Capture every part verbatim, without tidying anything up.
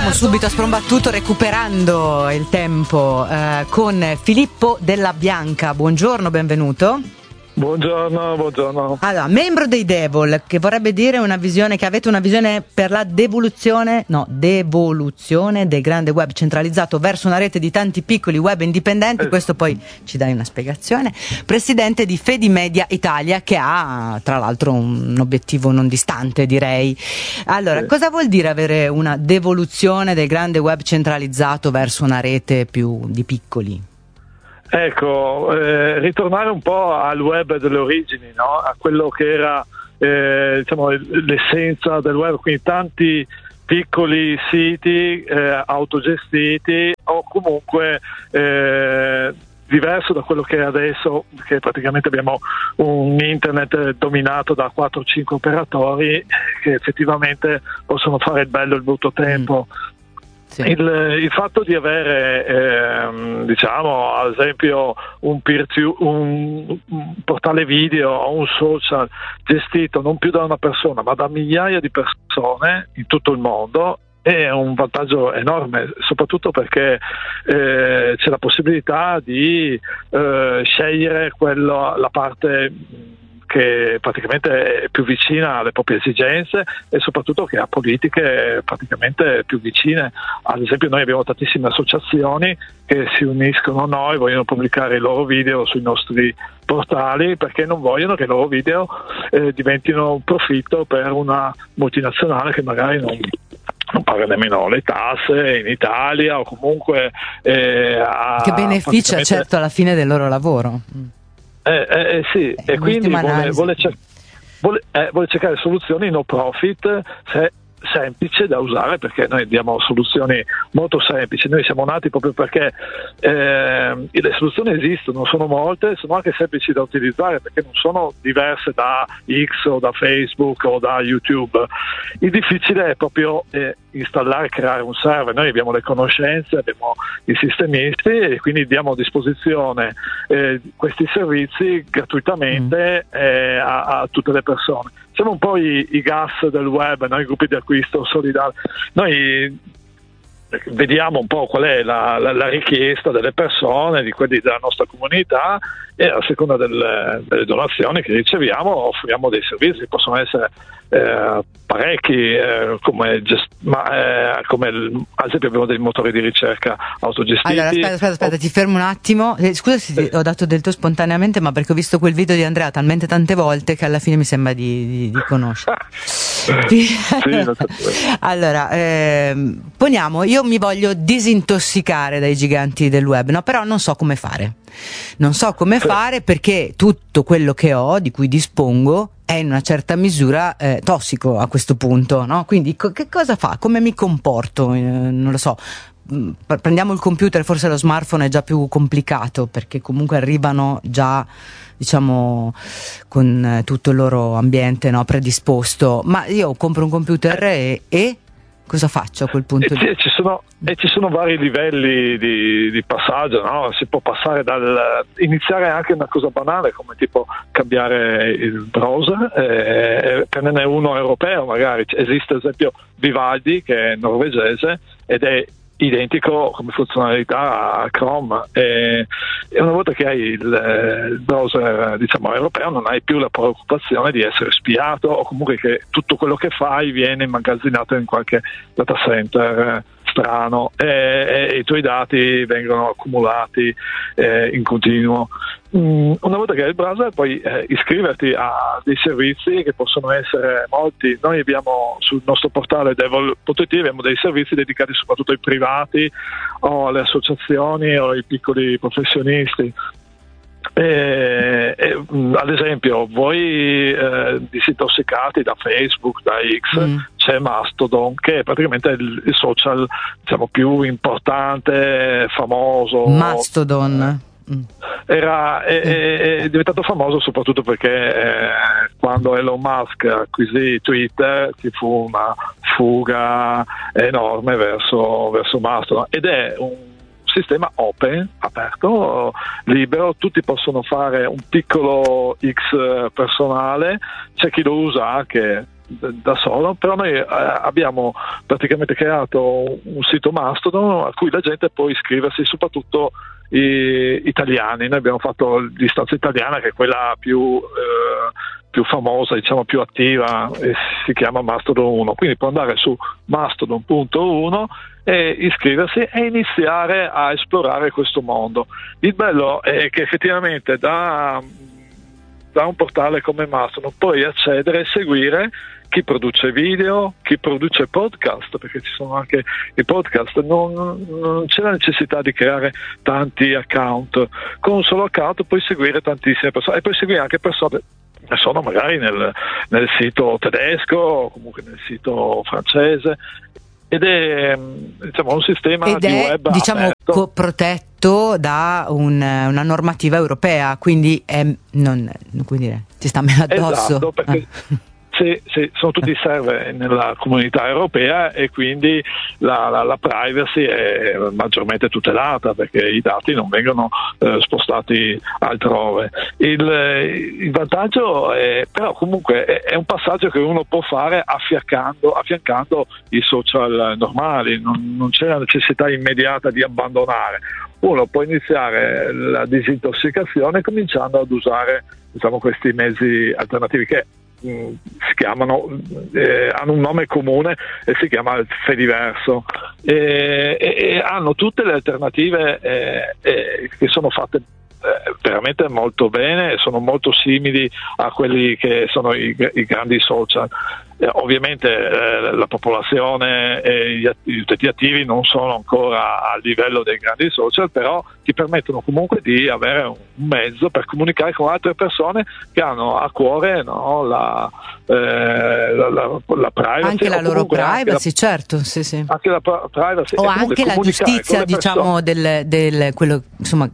Partiamo subito a sprombattuto recuperando il tempo eh, con Filippo Della Bianca. Buongiorno, benvenuto. Buongiorno, buongiorno. Allora, membro dei Devol, che vorrebbe dire una visione, che avete una visione per la devoluzione, no, devoluzione del grande web centralizzato verso una rete di tanti piccoli web indipendenti, eh. Questo poi ci dai una spiegazione. Presidente di Fedimedia Italia, che ha tra l'altro un obiettivo non distante, direi. Allora, eh. cosa vuol dire avere una devoluzione del grande web centralizzato verso una rete più di piccoli? Ecco, eh, ritornare un po' al web delle origini, no? A quello che era eh, diciamo, l'essenza del web, quindi tanti piccoli siti eh, autogestiti o comunque eh, diverso da quello che è adesso, che praticamente abbiamo un internet dominato da quattro cinque operatori che effettivamente possono fare il bello e il brutto tempo. Mm. Sì. Il, il fatto di avere ehm, diciamo ad esempio un, peer to, un, un portale video o un social gestito non più da una persona ma da migliaia di persone in tutto il mondo è un vantaggio enorme, soprattutto perché eh, c'è la possibilità di eh, scegliere quello, la parte che praticamente è più vicina alle proprie esigenze e soprattutto che ha politiche praticamente più vicine. Ad esempio noi abbiamo tantissime associazioni che si uniscono a noi, vogliono pubblicare i loro video sui nostri portali perché non vogliono che i loro video eh, diventino un profitto per una multinazionale che magari non non paga nemmeno le tasse in Italia o comunque eh, che beneficia certo alla fine del loro lavoro. Eh, eh, sì, eh, e quindi vuole, vuole, cer- vuole, eh, vuole cercare soluzioni no profit se, semplice da usare, perché noi diamo soluzioni molto semplici. Noi siamo nati proprio perché eh, le soluzioni esistono, sono molte, sono anche semplici da utilizzare perché non sono diverse da X o da Facebook o da YouTube. Il difficile è proprio eh, installare e creare un server. Noi abbiamo le conoscenze, abbiamo i sistemisti e quindi diamo a disposizione eh, questi servizi gratuitamente eh, a, a tutte le persone. Siamo un po' i, i gas del web, no? I gruppi di acquisto solidali. Noi vediamo un po' qual è la, la, la richiesta delle persone, di quelli della nostra comunità e a seconda del, delle donazioni che riceviamo offriamo dei servizi, possono essere eh, parecchi eh, come, gest- ma, eh, come il, ad esempio abbiamo dei motori di ricerca autogestiti. Allora aspetta aspetta, aspetta oh. ti fermo un attimo, eh, scusa se ti ho dato del tuo spontaneamente, ma perché ho visto quel video di Andrea talmente tante volte che alla fine mi sembra di, di, di conoscere. sì, allora ehm, poniamo, io mi voglio disintossicare dai giganti del web, no? Però non so come fare non so come fare perché tutto quello che ho, di cui dispongo, è in una certa misura eh, tossico a questo punto, no? Quindi co- che cosa fa? Come mi comporto? Eh, non lo so. Prendiamo il computer, forse lo smartphone è già più complicato perché comunque arrivano già, diciamo, con eh, tutto il loro ambiente, no, predisposto, ma io compro un computer e, e cosa faccio a quel punto? E ci, ci sono, e ci sono vari livelli di, di passaggio, no? Si può passare dal iniziare anche una cosa banale come tipo cambiare il browser, eh, prenderne uno europeo magari. Esiste ad esempio Vivaldi che è norvegese ed è identico come funzionalità a Chrome e, e una volta che hai il, il browser diciamo europeo non hai più la preoccupazione di essere spiato o comunque che tutto quello che fai viene immagazzinato in qualche data center strano e, e i tuoi dati vengono accumulati eh, in continuo. Mm, una volta che hai il browser puoi eh, iscriverti a dei servizi che possono essere molti. Noi abbiamo sul nostro portale devol punto it abbiamo dei servizi dedicati soprattutto ai privati o alle associazioni o ai piccoli professionisti. E, e, ad esempio voi eh, disintossicati da Facebook, da X, mm. c'è Mastodon che è praticamente il, il social diciamo più importante, famoso. Mastodon mm. era è, è, è diventato famoso soprattutto perché eh, quando Elon Musk acquisì Twitter ci fu una fuga enorme verso, verso Mastodon ed è un sistema open, aperto, libero, tutti possono fare un piccolo X personale, c'è chi lo usa anche da solo, però noi eh, abbiamo praticamente creato un sito Mastodon a cui la gente può iscriversi, soprattutto i, italiani. Noi abbiamo fatto l'istanza italiana, che è quella più eh, più famosa, diciamo più attiva, e si chiama Mastodon uno, quindi può andare su mastodon punto uno e iscriversi e iniziare a esplorare questo mondo. Il bello è che effettivamente da, da un portale come Mastodon puoi accedere e seguire chi produce video, chi produce podcast, perché ci sono anche i podcast. Non, non c'è la necessità di creare tanti account, con un solo account puoi seguire tantissime persone e puoi seguire anche persone che sono magari nel, nel sito tedesco o comunque nel sito francese, ed è, diciamo, un sistema ed di è, web diciamo, co- protetto da un, una normativa europea, quindi è, non, quindi ti sta meno addosso. Esatto, perché ah. Sì, sì, sono tutti server nella comunità europea e quindi la, la, la privacy è maggiormente tutelata, perché i dati non vengono eh, spostati altrove. Il, il vantaggio è, però comunque è, è un passaggio che uno può fare affiancando, affiancando i social normali, non, non c'è la necessità immediata di abbandonare. Uno può iniziare la disintossicazione cominciando ad usare, diciamo, questi mezzi alternativi che si chiamano, eh, hanno un nome comune e si chiama il Fediverso, e, e, e hanno tutte le alternative eh, eh, che sono fatte eh, veramente molto bene e sono molto simili a quelli che sono i, i grandi social. Eh, ovviamente eh, la popolazione e gli, gli utenti attivi non sono ancora a livello dei grandi social, però ti permettono comunque di avere un mezzo per comunicare con altre persone che hanno a cuore, no, la, eh, la, la, la privacy, anche la loro privacy, la, certo, sì, sì. Anche la privacy o anche la giustizia, diciamo, del, del quello, insomma,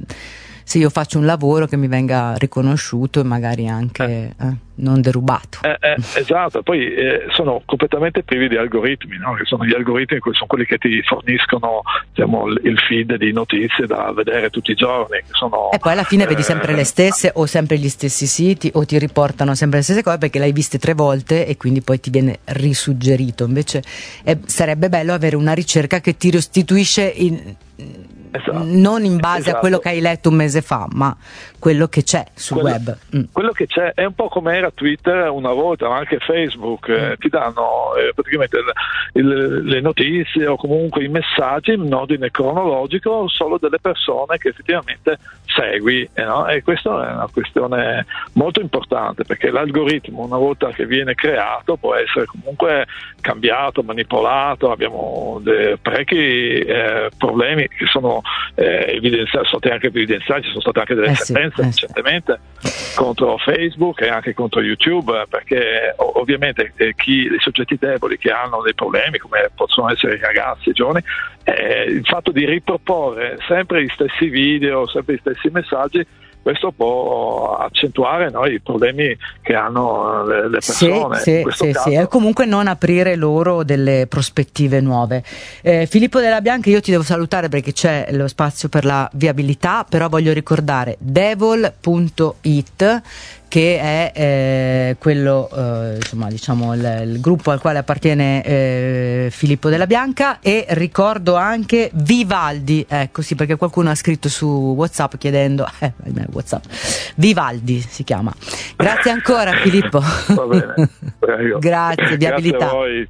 se io faccio un lavoro che mi venga riconosciuto e magari anche eh. Eh, non derubato. Eh, eh, esatto, poi eh, sono completamente privi di algoritmi, no? Che sono gli algoritmi che sono quelli che ti forniscono, diciamo, il feed di notizie da vedere tutti i giorni. Che sono, e poi alla fine eh, vedi sempre le stesse o sempre gli stessi siti, o ti riportano sempre le stesse cose perché l'hai viste tre volte e quindi poi ti viene risuggerito. Invece eh, sarebbe bello avere una ricerca che ti restituisce in, esatto, non in base esatto. a quello che hai letto un mese fa, ma quello che c'è sul quello, web. Mm. Quello che c'è è un po' come era Twitter una volta, ma anche Facebook, mm. eh, ti danno eh, praticamente il, il, le notizie o comunque i messaggi in ordine cronologico solo delle persone che effettivamente segui, eh, no? E questa è una questione molto importante, perché l'algoritmo, una volta che viene creato, può essere comunque cambiato, manipolato. Abbiamo dei parecchi eh, problemi che sono eh, evidenziati, sono stati anche evidenziati, ci sono state anche delle eh sentenze sì, eh recentemente sì. contro Facebook e anche contro YouTube, perché ovviamente eh, chi, i soggetti deboli che hanno dei problemi, come possono essere i ragazzi, i giovani, eh, il fatto di riproporre sempre gli stessi video, sempre gli stessi messaggi, questo può accentuare, no, i problemi che hanno le, le persone. Sì, in questo sì, caso. sì, e comunque non aprire loro delle prospettive nuove. Eh, Filippo Della Bianca, io ti devo salutare perché c'è lo spazio per la viabilità, però voglio ricordare devol punto it, che è eh, quello, eh, insomma, diciamo il, il gruppo al quale appartiene eh, Filippo Della Bianca, e ricordo anche Vivaldi, ecco sì, perché qualcuno ha scritto su WhatsApp chiedendo, eh, WhatsApp, Vivaldi si chiama. Grazie ancora Filippo. Va bene, prego. Grazie, viabilità. Grazie a voi.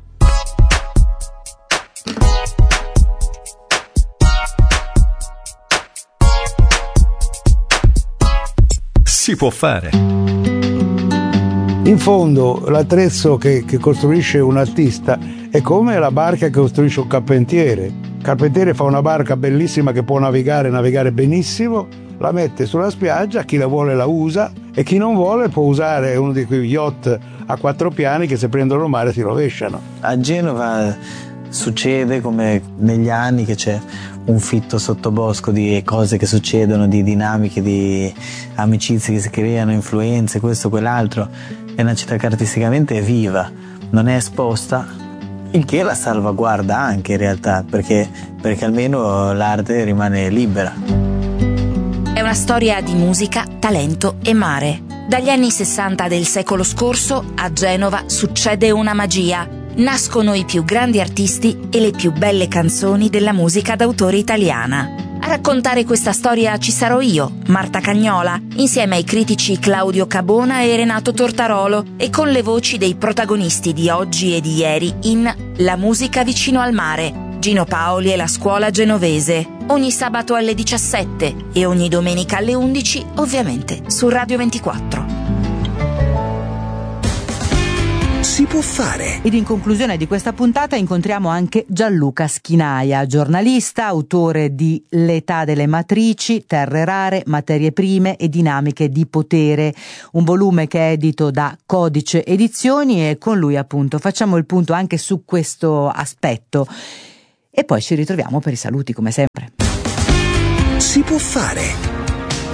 Si può fare. In fondo l'attrezzo che, che costruisce un artista è come la barca che costruisce un carpentiere. Il carpentiere fa una barca bellissima che può navigare, navigare benissimo, la mette sulla spiaggia, chi la vuole la usa e chi non vuole può usare uno di quei yacht a quattro piani che se prendono il mare si rovesciano. A Genova succede come negli anni che c'è un fitto sottobosco di cose che succedono, di dinamiche, di amicizie che si creano, influenze, questo, quell'altro. È una città che artisticamente è viva, non è esposta, il che la salvaguarda anche in realtà, perché, perché almeno l'arte rimane libera. È una storia di musica, talento e mare. Dagli anni sessanta del secolo scorso a Genova succede una magia. Nascono i più grandi artisti e le più belle canzoni della musica d'autore italiana. A raccontare questa storia ci sarò io, Marta Cagnola, insieme ai critici Claudio Cabona e Renato Tortarolo e con le voci dei protagonisti di oggi e di ieri in La musica vicino al mare, Gino Paoli e la scuola genovese, ogni sabato alle diciassette e ogni domenica alle undici, ovviamente su Radio ventiquattro. Si può fare. Ed in conclusione di questa puntata incontriamo anche Gianluca Schinaia, giornalista, autore di L'età delle matrici, terre rare, materie prime e dinamiche di potere, un volume che è edito da Codice Edizioni, e con lui appunto facciamo il punto anche su questo aspetto. E poi ci ritroviamo per i saluti come sempre. Si può fare.